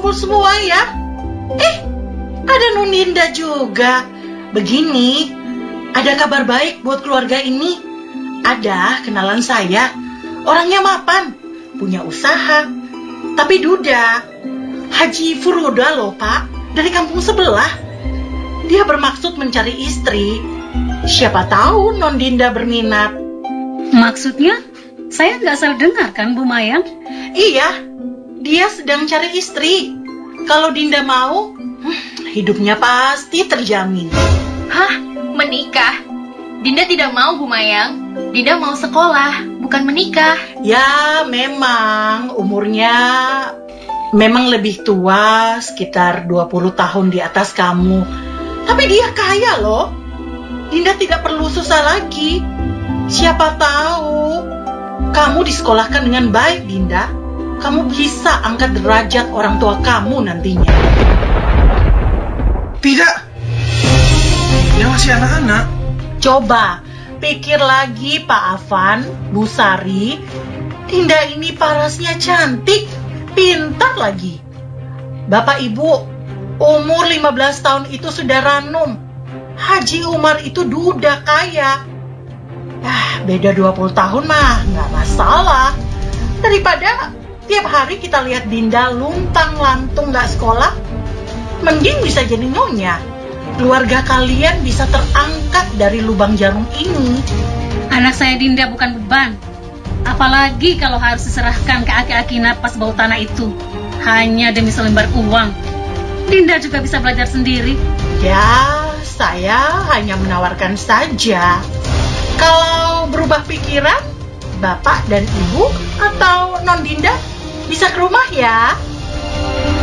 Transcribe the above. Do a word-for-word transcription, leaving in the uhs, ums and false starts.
kumpul semua ya. Eh, ada Nundinda juga. Begini, ada kabar baik buat keluarga ini. Ada kenalan saya, orangnya mapan, punya usaha, tapi duda. Haji Furoda loh Pak, dari kampung sebelah. Dia bermaksud mencari istri. Siapa tahu Nondinda berminat. Maksudnya? Saya nggak salah dengar kan Bu Mayang? Iya, dia sedang cari istri. Kalau Dinda mau, hidupnya pasti terjamin. Hah? Menikah? Dinda tidak mau Bu Mayang. Dinda mau sekolah, bukan menikah. Ya, memang umurnya memang lebih tua, sekitar dua puluh tahun di atas kamu. Tapi dia kaya loh. Dinda tidak perlu susah lagi. Siapa tahu kamu disekolahkan dengan baik, Dinda. Kamu bisa angkat derajat orang tua kamu nantinya. Tidak. Dia masih anak-anak. Coba pikir lagi Pak Afan, Bu Sari. Dinda ini parasnya cantik, pintar lagi. Bapak Ibu, umur lima belas tahun itu sudah ranum. Haji Umar itu duda kaya. Ah, beda dua puluh tahun mah nggak masalah. Daripada tiap hari kita lihat Dinda luntang-lantung nggak sekolah, mending bisa jadi nyonya. Keluarga kalian bisa terangkat dari lubang jarum ini. Anak saya Dinda bukan beban. Apalagi kalau harus diserahkan ke aki-aki napas bau tanah itu hanya demi selembar uang. Dinda juga bisa belajar sendiri. Ya, saya hanya menawarkan saja. Kalau berubah pikiran, Bapak dan Ibu atau Non Dinda bisa ke rumah ya.